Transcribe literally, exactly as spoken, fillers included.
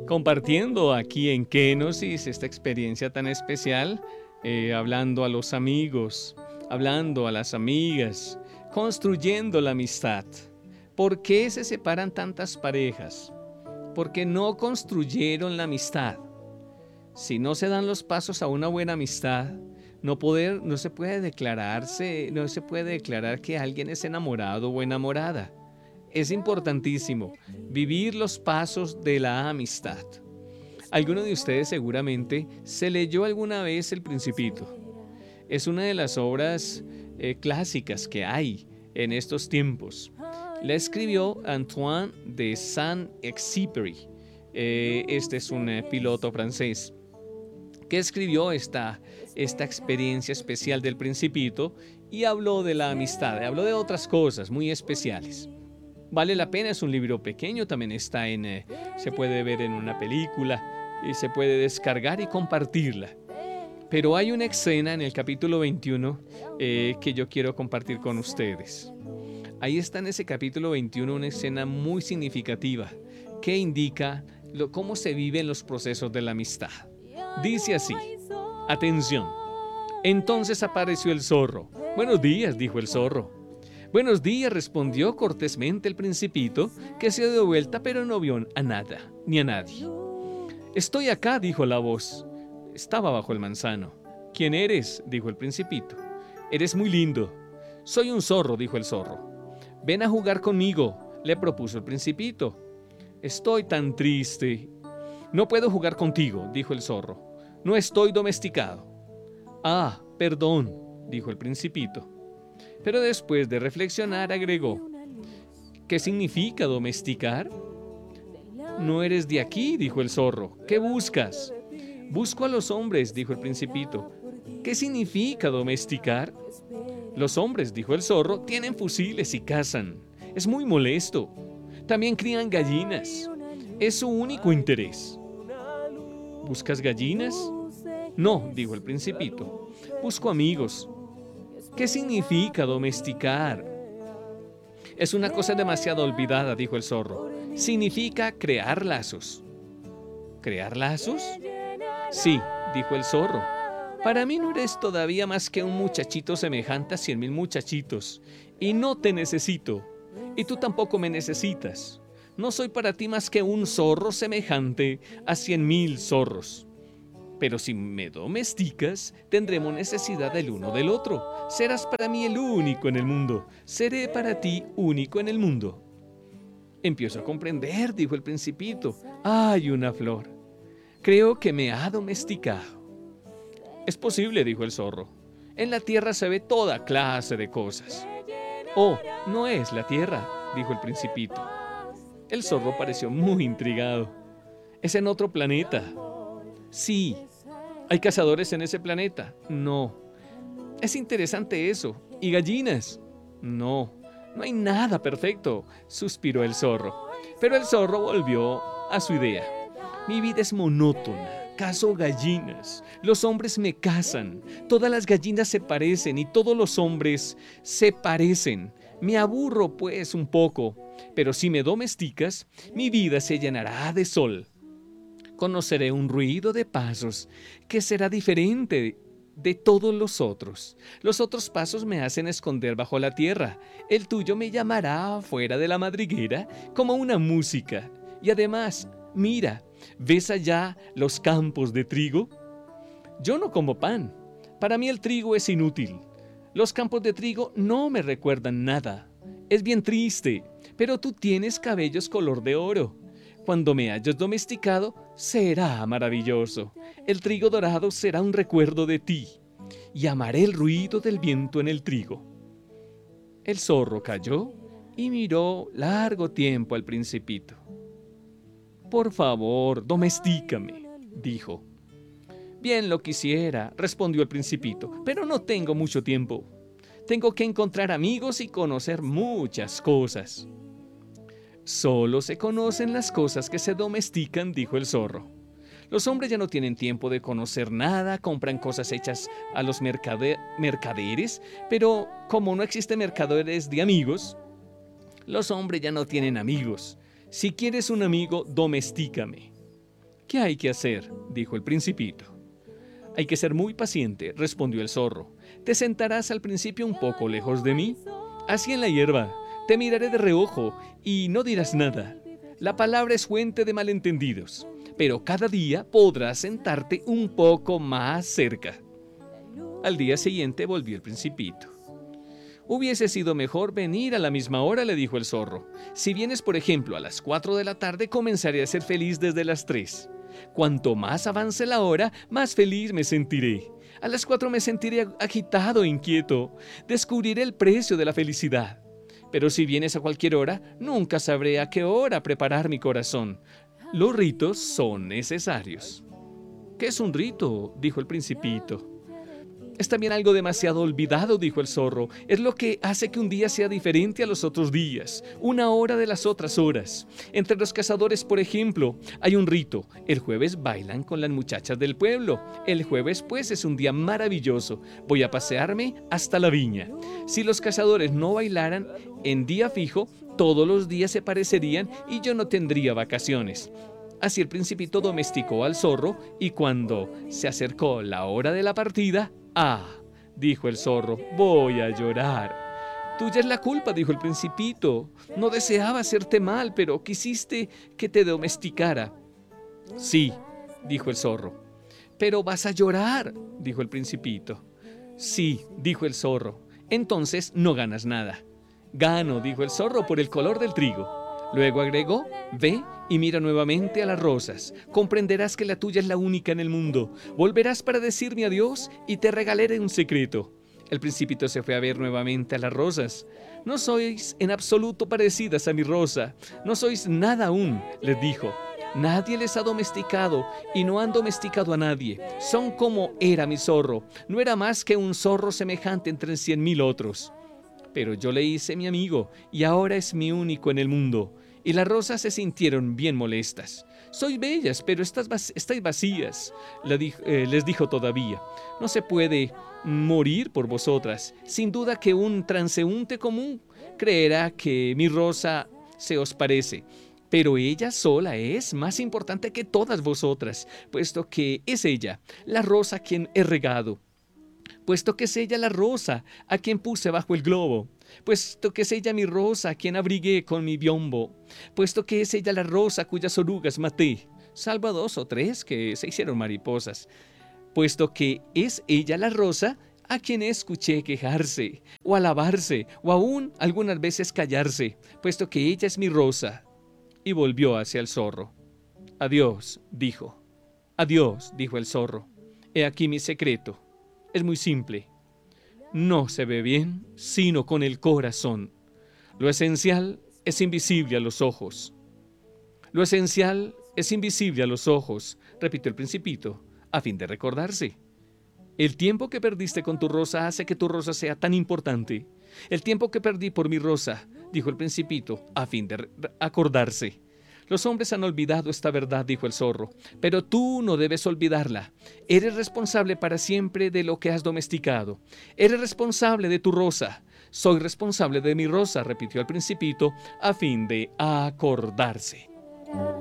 compartiendo aquí en Kenosis esta experiencia tan especial, eh, hablando a los amigos, hablando a las amigas, construyendo la amistad. ¿Por qué se separan tantas parejas? Porque no construyeron la amistad. Si no se dan los pasos a una buena amistad, no, poder, no se puede declararse, no se puede declarar que alguien es enamorado o enamorada. Es importantísimo vivir los pasos de la amistad. Alguno de ustedes seguramente se leyó alguna vez El Principito. Es una de las obras eh, clásicas que hay en estos tiempos. La escribió Antoine de Saint-Exupéry. Eh, este es un eh, piloto francés que escribió esta, esta experiencia especial del Principito y habló de la amistad, habló de otras cosas muy especiales. Vale la pena, es un libro pequeño, también está en, eh, se puede ver en una película y se puede descargar y compartirla. Pero hay una escena en el capítulo veintiuno eh, que yo quiero compartir con ustedes. Ahí está en ese capítulo veintiuno una escena muy significativa que indica lo, cómo se viven los procesos de la amistad. Dice así, atención, entonces apareció el zorro. Buenos días, dijo el zorro. Buenos días, respondió cortésmente el Principito, que se dio de vuelta pero no vio a nada, ni a nadie. Estoy acá, dijo la voz. Estaba bajo el manzano. ¿Quién eres?, dijo el Principito. Eres muy lindo. Soy un zorro, dijo el zorro. Ven a jugar conmigo, le propuso el Principito. Estoy tan triste. No puedo jugar contigo, dijo el zorro. No estoy domesticado. Ah, perdón, dijo el Principito. Pero después de reflexionar agregó, ¿qué significa domesticar? No eres de aquí, dijo el zorro. ¿Qué buscas? Busco a los hombres, dijo el Principito. ¿Qué significa domesticar? Los hombres, dijo el zorro, tienen fusiles y cazan. Es muy molesto. También crían gallinas. Es su único interés. ¿Buscas gallinas? No, dijo el Principito. Busco amigos. ¿Qué significa domesticar? Es una cosa demasiado olvidada, dijo el zorro. Significa crear lazos. ¿Crear lazos? Sí, dijo el zorro. Para mí no eres todavía más que un muchachito semejante a cien mil muchachitos. Y no te necesito. Y tú tampoco me necesitas. No soy para ti más que un zorro semejante a cien mil zorros. Pero si me domesticas, tendremos necesidad del uno del otro. Serás para mí el único en el mundo. Seré para ti único en el mundo. Empiezo a comprender, dijo el Principito. ¡Ay, una flor! Creo que me ha domesticado. Es posible, dijo el zorro. En la tierra se ve toda clase de cosas. Oh, no es la tierra, dijo el Principito. El zorro pareció muy intrigado. Es en otro planeta. Sí. ¿Hay cazadores en ese planeta? No. Es interesante eso. ¿Y gallinas? No. No hay nada perfecto, suspiró el zorro. Pero el zorro volvió a su idea. Mi vida es monótona. Cazo gallinas. Los hombres me cazan. Todas las gallinas se parecen y todos los hombres se parecen. Me aburro, pues, un poco. Pero si me domesticas, mi vida se llenará de sol. Conoceré un ruido de pasos que será diferente de todos los otros. Los otros pasos me hacen esconder bajo la tierra. El tuyo me llamará fuera de la madriguera como una música. Y además, mira, ¿ves allá los campos de trigo? Yo no como pan. Para mí el trigo es inútil. Los campos de trigo no me recuerdan nada. Es bien triste, pero tú tienes cabellos color de oro. Cuando me hayas domesticado, será maravilloso. El trigo dorado será un recuerdo de ti, y amaré el ruido del viento en el trigo. El zorro calló y miró largo tiempo al Principito. Por favor, domestícame, dijo. Bien lo quisiera, respondió el Principito, pero no tengo mucho tiempo. Tengo que encontrar amigos y conocer muchas cosas. Solo se conocen las cosas que se domestican, dijo el zorro. Los hombres ya no tienen tiempo de conocer nada, compran cosas hechas a los mercade- mercaderes, pero como no existen mercaderes de amigos, los hombres ya no tienen amigos. Si quieres un amigo, domestícame. ¿Qué hay que hacer?, dijo el Principito. Hay que ser muy paciente, respondió el zorro. Te sentarás al principio un poco lejos de mí, así en la hierba. Te miraré de reojo y no dirás nada. La palabra es fuente de malentendidos, pero cada día podrás sentarte un poco más cerca. Al día siguiente volvió el Principito. Hubiese sido mejor venir a la misma hora, le dijo el zorro. Si vienes, por ejemplo, a las cuatro de la tarde, comenzaré a ser feliz desde las tres. Cuanto más avance la hora, más feliz me sentiré. A las cuatro me sentiré agitado e inquieto. Descubriré el precio de la felicidad. Pero si vienes a cualquier hora, nunca sabré a qué hora preparar mi corazón. Los ritos son necesarios. ¿Qué es un rito?, dijo el Principito. Es también algo demasiado olvidado, dijo el zorro. Es lo que hace que un día sea diferente a los otros días, una hora de las otras horas. Entre los cazadores, por ejemplo, hay un rito. El jueves bailan con las muchachas del pueblo. El jueves, pues, es un día maravilloso. Voy a pasearme hasta la viña. Si los cazadores no bailaran en día fijo, todos los días se parecerían y yo no tendría vacaciones. Así el Principito domesticó al zorro y cuando se acercó la hora de la partida, «Ah», dijo el zorro, «voy a llorar». «Tuya es la culpa», dijo el Principito. «No deseaba hacerte mal, pero quisiste que te domesticara». «Sí», dijo el zorro. «Pero vas a llorar», dijo el Principito. «Sí», dijo el zorro. «Entonces no ganas nada». «Gano», dijo el zorro, «por el color del trigo». Luego agregó, «Ve y mira nuevamente a las rosas. Comprenderás que la tuya es la única en el mundo. Volverás para decirme adiós y te regalaré un secreto». El Principito se fue a ver nuevamente a las rosas. «No sois en absoluto parecidas a mi rosa. No sois nada aún», les dijo. «Nadie les ha domesticado y no han domesticado a nadie. Son como era mi zorro. No era más que un zorro semejante entre cien mil otros. Pero yo le hice mi amigo y ahora es mi único en el mundo». Y las rosas se sintieron bien molestas. «Sois bellas, pero estas estáis vacías», le dijo, eh, les dijo todavía. «No se puede morir por vosotras. Sin duda que un transeúnte común creerá que mi rosa se os parece. Pero ella sola es más importante que todas vosotras, puesto que es ella, la rosa a quien he regado. Puesto que es ella la rosa a quien puse bajo el globo, puesto que es ella mi rosa a quien abrigué con mi biombo, puesto que es ella la rosa cuyas orugas maté, salvo a dos o tres que se hicieron mariposas, puesto que es ella la rosa a quien escuché quejarse, o alabarse, o aún algunas veces callarse, puesto que ella es mi rosa». Y volvió hacia el zorro. «Adiós», dijo. «Adiós», dijo el zorro. «He aquí mi secreto. Es muy simple. No se ve bien sino con el corazón. Lo esencial es invisible a los ojos». «Lo esencial es invisible a los ojos», repitió el Principito, a fin de recordarse. «El tiempo que perdiste con tu rosa hace que tu rosa sea tan importante. El tiempo que perdí por mi rosa», dijo el Principito, a fin de acordarse. «Los hombres han olvidado esta verdad», dijo el zorro, «pero tú no debes olvidarla. Eres responsable para siempre de lo que has domesticado. Eres responsable de tu rosa». «Soy responsable de mi rosa», repitió el Principito, a fin de acordarse.